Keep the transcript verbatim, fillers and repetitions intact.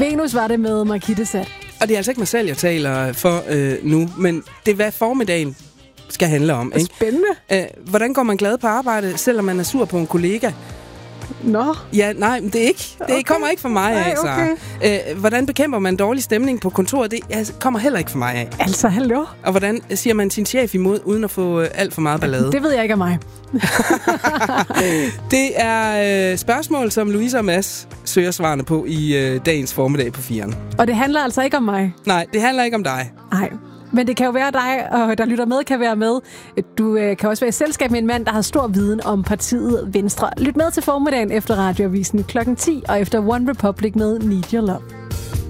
Venus var det med Markitte Sat. Og det er altså ikke mig selv, jeg taler for øh, nu, men det er, hvad formiddagen skal handle om. Ikke? Spændende. Æh, hvordan går man glad på arbejde, selvom man er sur på en kollega? Nå. Ja, nej, men det er ikke. Det okay. kommer ikke fra mig af, så. Okay. Æh, hvordan bekæmper man dårlig stemning på kontoret? Det altså, kommer heller ikke fra mig af. Altså, hallo? Og hvordan siger man sin chef imod, uden at få øh, alt for meget ballade? Det ved jeg ikke af mig. Det er øh, spørgsmål, som Louise og Mads søger svarene på i øh, dagens formiddag på firen. Og det handler altså ikke om mig? Nej, det handler ikke om dig. Nej. Men det kan jo være dig, og der lytter med, kan være med. Du øh, kan også være i selskab med en mand, der har stor viden om partiet Venstre. Lyt med til formiddagen efter Radioavisen klokken ti og efter One Republic med Need Your Love.